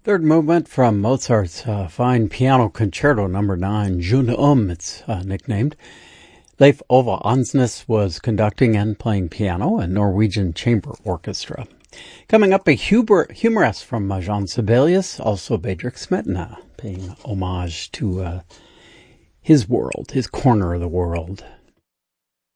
Third movement from Mozart's fine piano concerto number 9, June it's nicknamed. Leif Ove Ansnes was conducting and playing piano, a Norwegian chamber orchestra. Coming up, a humoress from Jean Sibelius, also Bedřich Smetana, paying homage to his world, his corner of the world.